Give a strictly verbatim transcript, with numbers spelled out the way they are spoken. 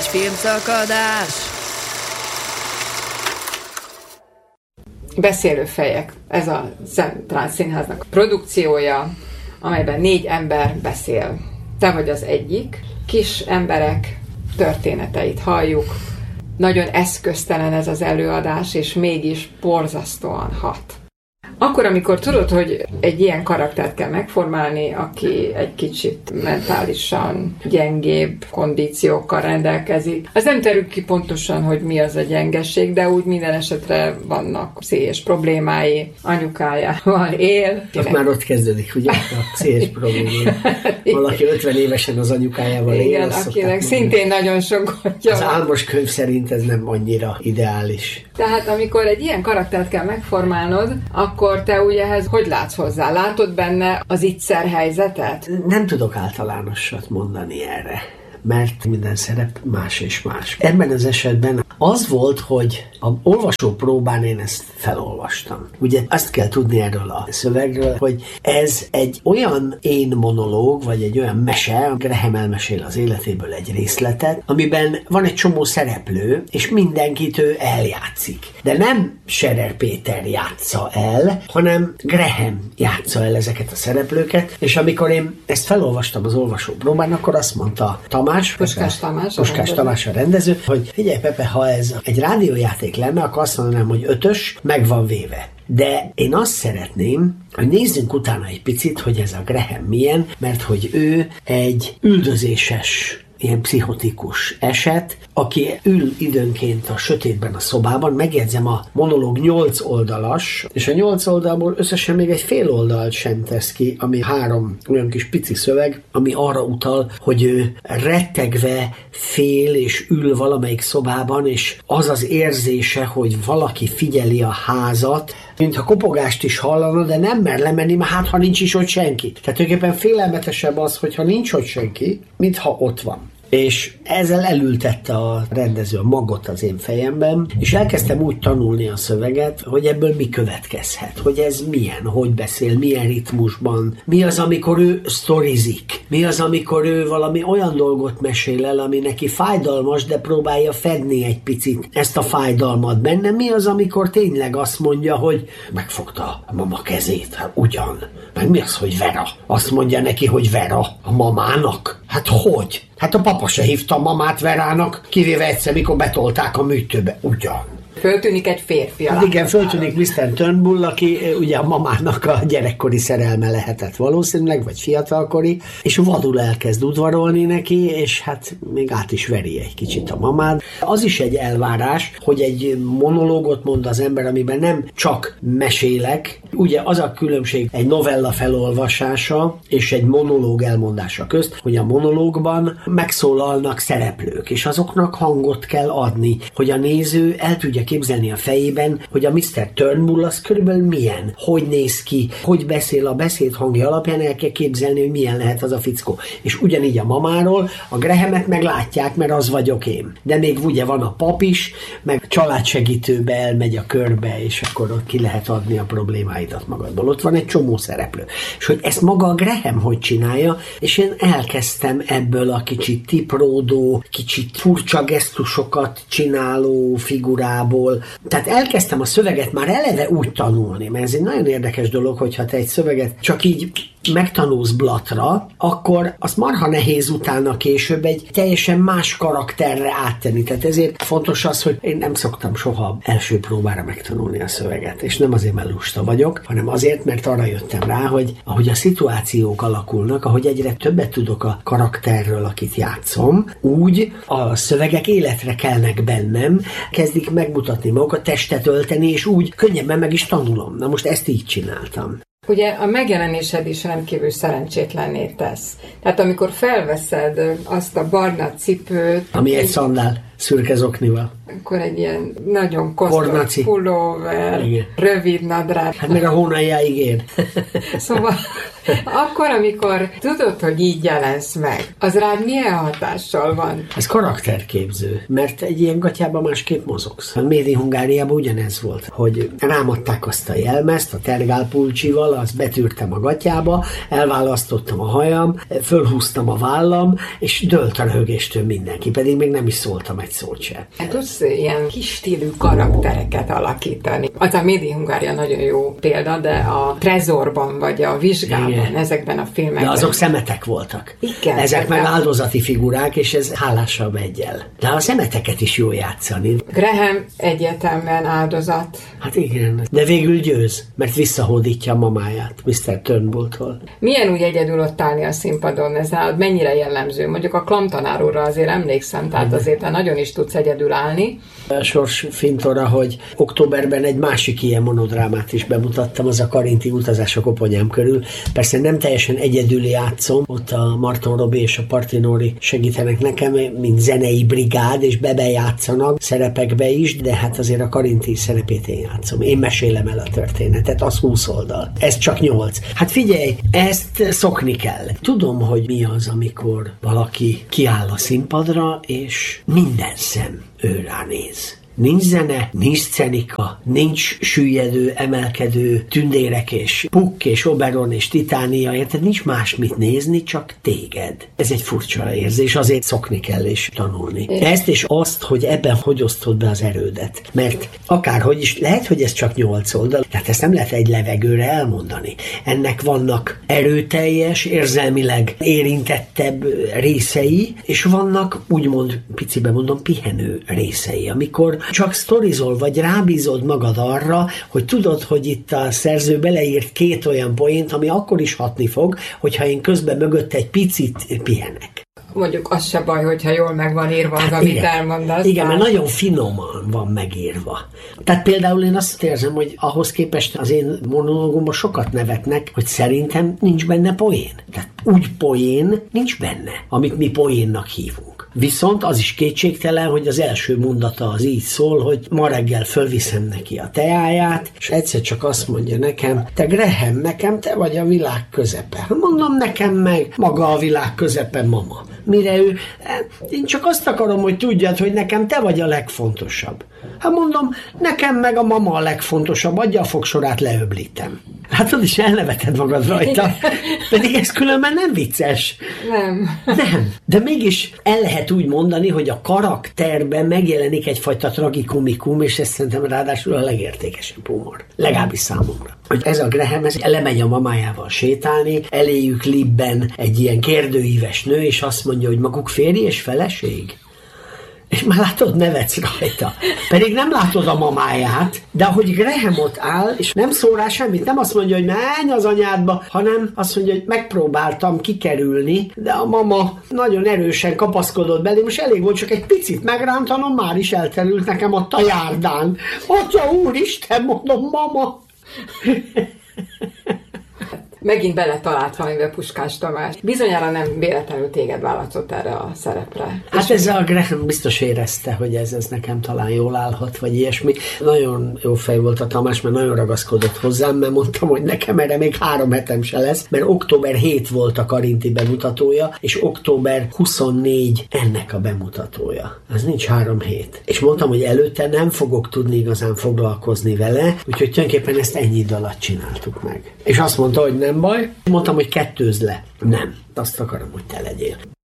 Digitális filmszakadás. Beszélő fejek. Ez a Centrál Színháznak produkciója, amelyben négy ember beszél. Te vagy az egyik. Kis emberek történeteit halljuk. Nagyon eszköztelen ez az előadás, és mégis borzasztóan hat. Akkor, amikor tudod, hogy egy ilyen karaktert kell megformálni, aki egy kicsit mentálisan gyengébb kondíciókkal rendelkezik, az nem terül ki pontosan, hogy mi az a gyengeség, de úgy minden esetre vannak pszichés problémái, anyukájával él. Kinek... már ott kezdődik, ugye, a pszichés problémái. Valaki ötven évesen az anyukájával él. Igen, akinek szintén nagyon sok gondja. Az álmos könyv szerint ez nem annyira ideális. Tehát amikor egy ilyen karaktert kell megformálnod, akkor te ugye ehhez hogy látsz hozzá? Látod benne az ittszer helyzetet? Nem tudok általánosat mondani erre, mert minden szerep más és más. Ebben az esetben az volt, hogy a olvasó próbán én ezt felolvastam. Ugye azt kell tudni erről a szövegről, hogy ez egy olyan én monológ, vagy egy olyan mese, Graham elmesél az életéből egy részletet, amiben van egy csomó szereplő, és mindenkit ő eljátszik. De nem Scherer Péter játsza el, hanem Graham játsza el ezeket a szereplőket, és amikor én ezt felolvastam az olvasó próbán, akkor azt mondta Tamás, Puskás Tamás, Puskás Tamás a rendező, hogy figyelj Pepe, ha ez egy rádiójáték lenne, akkor azt mondanám, hogy ötös, meg van véve. De én azt szeretném, hogy nézzünk utána egy picit, hogy ez a Graham milyen, mert hogy ő egy üldözéses, ilyen pszichotikus eset, aki ül időnként a sötétben a szobában, megjegyzem, a monológ nyolc oldalas, és a nyolc oldalból összesen még egy fél oldalt sem tesz ki, ami három olyan kis pici szöveg, ami arra utal, hogy ő rettegve fél és ül valamelyik szobában, és az az érzése, hogy valaki figyeli a házat, mintha kopogást is hallana, de nem mer lemenni, mert hát ha nincs is ott senki. Tehát tulajdonképpen félelmetesebb az, hogyha nincs ott senki, mintha ott van. És ezzel elültette a rendező a magot az én fejemben, és elkezdtem úgy tanulni a szöveget, hogy ebből mi következhet, hogy ez milyen, hogy beszél, milyen ritmusban, mi az, amikor ő sztorizik, mi az, amikor ő valami olyan dolgot mesél el, ami neki fájdalmas, de próbálja fedni egy picit ezt a fájdalmat benne, mi az, amikor tényleg azt mondja, hogy megfogta a mama kezét, hát ugyan, meg mi az, hogy Vera? Azt mondja neki, hogy Vera a mamának? Hát hogy? Hát a papa se hívta a mamát Verának, kivéve egyszer, mikor betolták a műtőbe. Ugyan. Föltűnik egy férfi alá. Hát igen, föltűnik miszter Turnbull, aki ugye a mamának a gyerekkori szerelme lehetett valószínűleg, vagy fiatalkori, és vadul elkezd udvarolni neki, és hát még át is veri egy kicsit a mamát. Az is egy elvárás, hogy egy monológot mond az ember, amiben nem csak mesélek, ugye az a különbség egy novella felolvasása és egy monológ elmondása közt, hogy a monológban megszólalnak szereplők, és azoknak hangot kell adni, hogy a néző el tudja képzelni a fejében, hogy a miszter Turnbull az körülbelül milyen, hogy néz ki, hogy beszél, a beszéd hangja alapján el kell képzelni, hogy milyen lehet az a fickó. És ugyanígy a mamáról, a Grahamet meg látják, mert az vagyok én. De még ugye van a pap is, meg családsegítőbe elmegy a körbe, és akkor ott ki lehet adni a problémáidat magadból. Ott van egy csomó szereplő. És hogy ezt maga a Graham hogy csinálja, és én elkezdtem ebből a kicsit tipródó, kicsit furcsa gesztusokat csináló figurából. Tehát elkezdtem a szöveget már eleve úgy tanulni, mert ez egy nagyon érdekes dolog, hogyha te egy szöveget csak így megtanulsz blatra, akkor az marha nehéz utána később egy teljesen más karakterre áttenni. Tehát ezért fontos az, hogy én nem szoktam soha első próbára megtanulni a szöveget, és nem azért, mert lusta vagyok, hanem azért, mert arra jöttem rá, hogy ahogy a szituációk alakulnak, ahogy egyre többet tudok a karakterről, akit játszom, úgy a szövegek életre kelnek bennem, kezdik megmutatni magukat, testet ölteni, és úgy könnyebben meg is tanulom. Na most ezt így csináltam. Ugye a megjelenésed is rendkívül szerencsétlenné tesz. Tehát amikor felveszed azt a barna cipőt... Ami egy szandál. szürke zoknival. Akkor egy ilyen nagyon kosztos pulóver, rövid nadrág. Hát meg a hónaljáig ér. Szóval akkor, amikor tudod, hogy így jelensz meg, az rád milyen hatással van? Ez karakterképző, mert egy ilyen gatyában másképp mozogsz. A Made in Hungáriában ugyanez volt, hogy rámadták azt a jelmezt, a tergálpulcsival, azt betűrtem a gatyába, elválasztottam a hajam, fölhúztam a vállam, és dőlt a röhögéstől mindenki, pedig még nem is szóltam egy szót se. Tudsz ilyen kis stílű karaktereket alakítani. Az a Made in Hungária nagyon jó példa, de a Trezorban vagy a Vizsgában, igen, ezekben a filmekben. De azok szemetek voltak. Igen. Ezek meg áldozati figurák, és ez hálással megy el. De a szemeteket is jó játszani. Graham egyértelműen áldozat. Hát igen, de végül győz, mert visszahódítja a mamáját miszter Turnbulltól. Milyen úgy egyedül ott állni a színpadon? Ez mennyire jellemző? Mondjuk a Klam tanár úrra azért emlékszem, tehát azért te nagyon is tudsz egyedül állni. A sors fintora, hogy októberben egy másik ilyen monodrámát is bemutattam, az a Karinti utazás a koponyám körül. Persze nem teljesen egyedül játszom, ott a Marton Robi és a Partinori segítenek nekem, mint zenei brigád, és bebejátszanak szerepekbe is, de hát azért a Karinti szerepét én játszom. Én mesélem el a történetet, az húsz oldal. Ez csak nyolc. Hát figyelj, ezt szokni kell. Tudom, hogy mi az, amikor valaki kiáll a színpadra, és minden szem ő ránéz. Nincs zene, nincs scenika, nincs süllyedő, emelkedő tündérek és Puck és Oberon és Titánia, érted? Nincs más mit nézni, csak téged. Ez egy furcsa érzés, azért szokni kell és tanulni. Ezt és azt, hogy ebben hogy osztod be az erődet. Mert akárhogy is, lehet, hogy ez csak nyolc oldal, tehát ezt nem lehet egy levegőre elmondani. Ennek vannak erőteljes, érzelmileg érintettebb részei, és vannak, úgymond, piciben mondom, pihenő részei, amikor csak sztorizol, vagy rábízod magad arra, hogy tudod, hogy itt a szerző beleírt két olyan poént, ami akkor is hatni fog, hogyha én közben mögött egy picit pihenek. Mondjuk az se baj, hogyha jól meg van írva az, hát amit igen, elmondasz. Igen, mert nagyon finoman van megírva. Tehát például én azt érzem, hogy ahhoz képest az én monológumban sokat nevetnek, hogy szerintem nincs benne poén. Tehát úgy poén nincs benne, amit mi poénnak hívunk. Viszont az is kétségtelen, hogy az első mondata az így szól, hogy ma reggel fölviszem neki a teáját, és egyszer csak azt mondja nekem, te Graham, nekem te vagy a világ közepe. Mondom, nekem meg maga a világ közepe, mama. Mire ő, én csak azt akarom, hogy tudjad, hogy nekem te vagy a legfontosabb. Hát mondom, nekem meg a mama a legfontosabb, adja a fogsorát, leöblítem. Hát ott is elneveted magad rajta, pedig ez különben nem vicces. Nem. Nem, de mégis el lehet úgy mondani, hogy a karakterben megjelenik egyfajta tragikomikum, és ez szerintem ráadásul a legértékesebb humor. Legalábbis számomra. Hogy ez a Graham, ez lemegy a mamájával sétálni, eléjük Libben egy ilyen kérdőíves nő, és azt mondja, hogy maguk férj és feleség. És már látod, nevetsz rajta. Pedig nem látod a mamáját, de ahogy Graham ott áll, és nem szól rá semmit, nem azt mondja, hogy menj az anyádba, hanem azt mondja, hogy megpróbáltam kikerülni, de a mama nagyon erősen kapaszkodott belé, most elég volt csak egy picit megrántanom, már is elterült nekem ott a járdán. Atya úristen, mondom, mama! Megint beletalált valamivel Puskás Tamás. Bizonyára nem véletlenül téged választott erre a szerepre. Hát ez a Graham biztos érezte, hogy ez, ez nekem talán jól állhat, vagy ilyesmi. Nagyon jó fej volt a Tamás, mert nagyon ragaszkodott hozzám, mert mondtam, hogy nekem erre még három hetem se lesz, mert október hetedike volt a Karinti bemutatója, és október huszonnégyedike ennek a bemutatója. Az nincs három hét. És mondtam, hogy előtte nem fogok tudni igazán foglalkozni vele, úgyhogy tulajdonképpen ezt ennyi idő alatt csináltuk meg. És azt mondta, hogy nem baj. Mondtam, hogy kettőzz le. Nem. Azt akarom, hogy te legyél.